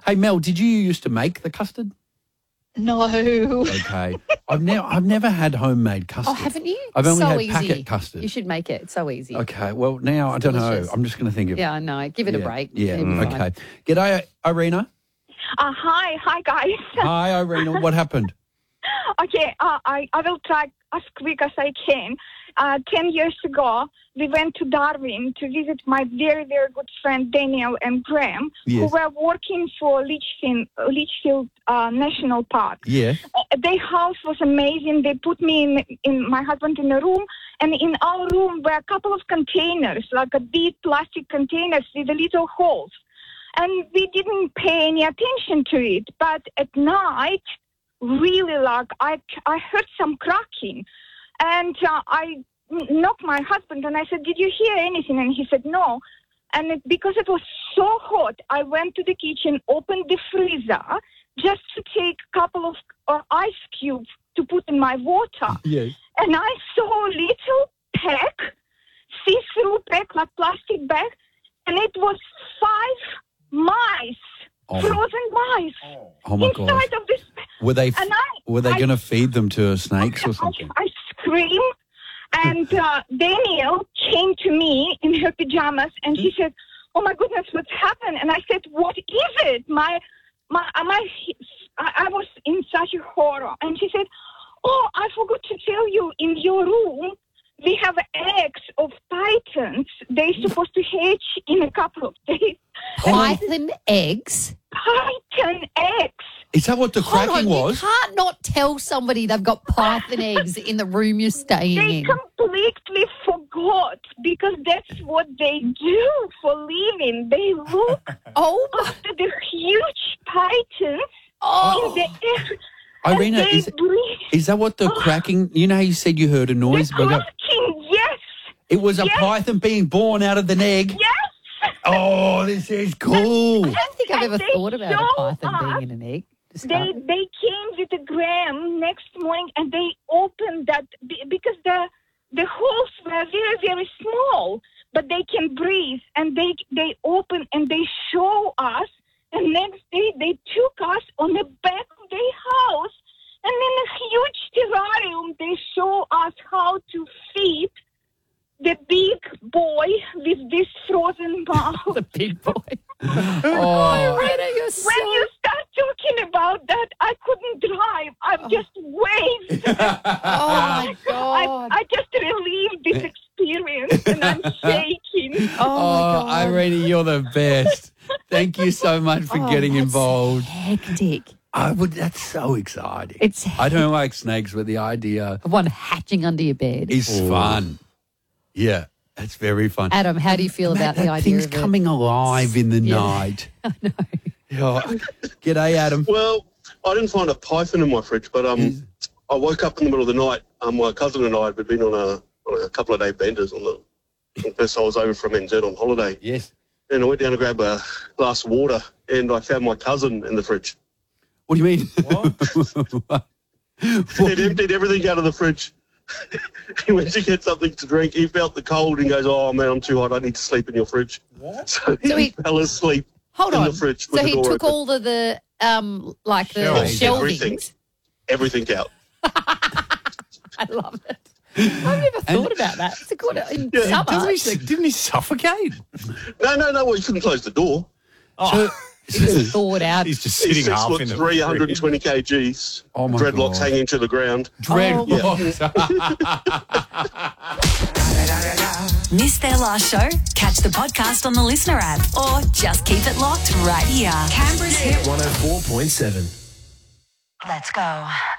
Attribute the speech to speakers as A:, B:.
A: Hey, Mel, did you used to make the custard?
B: No.
A: Okay. I've never had homemade custard.
B: Oh, haven't you?
A: I've only
B: so
A: had
B: easy.
A: packet custard.
B: You should make it. It's so easy.
A: Okay. Well, now I don't
B: delicious.
A: know. I'm just going to think of.
B: Yeah, I know. Give it a break.
A: Yeah.
B: It'll be fine.
A: Okay. G'day, Irina.
C: Hi guys.
A: Hi, Irina. What happened?
C: Okay, I will try as quick as I can. 10 years ago, we went to Darwin to visit my very, very good friend Daniel and Graham,
A: Yes.
C: who were working for Litchfield National Park.
A: Yeah.
C: Their house was amazing. They put me in my husband in a room, and in our room were a couple of containers, like a big plastic containers with the little holes. And we didn't pay any attention to it. But at night, really, like, I heard some cracking. And I knocked my husband, and I said, "Did you hear anything?" And he said, "No." And because it was so hot, I went to the kitchen, opened the freezer, just to take a couple of ice cubes to put in my water.
A: Yes.
C: And I saw a little pack, see-through pack, like plastic bag, and it was 5 mice, frozen mice,
A: Oh my God.
C: inside of this.
A: Were they
C: And
A: going to feed them to snakes or something?
C: I screamed, and Daniel came to me in her pajamas, and she said, "Oh my goodness, what's happened?" And I said, "What is it?" I was in such a horror, and she said, "Oh, I forgot to tell you, in your room, we have eggs of pythons. They're supposed to hatch in a couple of days."
B: Python eggs?
C: Python eggs.
A: Is that what the
B: Hold
A: cracking
B: on,
A: was?
B: you can't not tell somebody they've got python eggs in the room you're staying
C: They
B: in.
C: completely forgot, because that's what they do for living. They look
B: Oh,
C: after the huge pythons
B: oh.
C: in the air.
A: Irina,
C: and they breathe.
A: is that what the cracking? You know, how you said you heard a noise.
C: The cracking, yes,
A: It was a
C: Yes.
A: python being born out of an egg.
C: yes.
A: Oh, this is cool.
B: I don't think I've ever
C: And they
B: thought about a
C: show
B: python
C: us-
B: being in an egg. to start with.
C: They came with a gram next morning, and they opened that because the holes were very, very small, but they can breathe, and they open and they show us. And next day they took us on the back of their house, and in a huge terrarium they show us how to feed the big boy with this frozen mouth.
B: The big boy.
A: Oh,
B: Irina, you're so...
C: When you start talking about that, I couldn't drive. I'm just waved.
B: Oh, my God.
C: I just relived this experience, and I'm shaking.
B: Oh, my God.
A: Irina, you're the best. Thank you so much for getting
B: that's
A: involved.
B: hectic.
A: That's so exciting.
B: It's
A: I don't like snakes, but the idea
B: one hatching under your bed.
A: is fun. Yeah, that's very fun.
B: Adam, how do you feel about the
A: that
B: idea
A: thing's
B: of it?
A: coming alive in the
B: Yeah.
A: night.
B: I know.
A: Yeah. G'day, Adam.
D: Well, I didn't find a python in my fridge, but I woke up in the middle of the night. My cousin and I had been on a couple of day benders on the first I was over from NZ on holiday.
A: Yes.
D: And I went down to grab a glass of water, and I found my cousin in the fridge.
A: What do you mean? What?
D: He'd emptied everything out of the fridge. He went to get something to drink. He felt the cold and goes, "Oh, man, I'm too hot. I need to sleep in your fridge." What? So he fell asleep
B: Hold
D: in
B: on.
D: the fridge with
B: So
D: the
B: he
D: door
B: took
D: open.
B: all of the like the
D: Shelvings.
B: shelvings.
D: Everything out.
B: I love it. I've never thought about that. It's a good in summer.
E: Didn't he suffocate?
D: No. Well, he couldn't close the door.
B: Just thawed out.
E: He's just
D: He's
E: sitting half
D: 6'3",
E: in the
D: 120 kgs.
A: Oh, my
D: Dreadlocks
A: God.
D: hanging to the ground.
A: Dreadlocks.
F: Missed their last show? Catch the podcast on the Listener app or just keep it locked right here. Canberra's Hit
G: 104.7.
F: Let's go.